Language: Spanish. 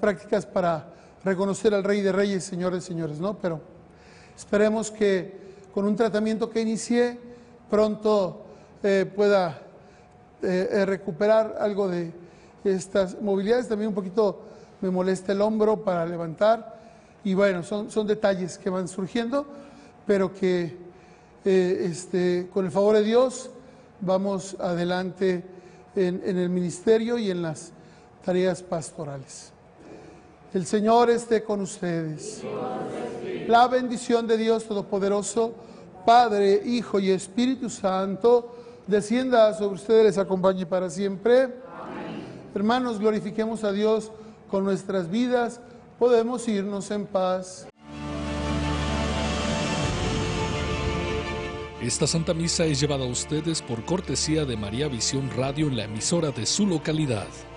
prácticas para reconocer al Rey de Reyes, Señor de Señores, ¿no? Pero esperemos que con un tratamiento que inicié pronto pueda recuperar algo de estas movilidades. También un poquito me molesta el hombro para levantar, y bueno, son detalles que van surgiendo, pero que con el favor de Dios vamos adelante en el ministerio y en las tareas pastorales. El Señor esté con ustedes. La bendición de Dios Todopoderoso, Padre, Hijo y Espíritu Santo, descienda sobre ustedes, les acompañe para siempre. Amén. Hermanos, glorifiquemos a Dios con nuestras vidas. Podemos irnos en paz. Esta Santa Misa es llevada a ustedes por cortesía de María Visión Radio en la emisora de su localidad.